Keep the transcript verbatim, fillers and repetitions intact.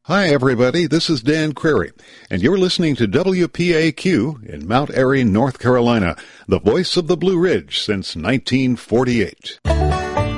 Hi, everybody. This is Dan Query, and you're listening to W P A Q in Mount Airy, North Carolina, the voice of the Blue Ridge since nineteen forty-eight.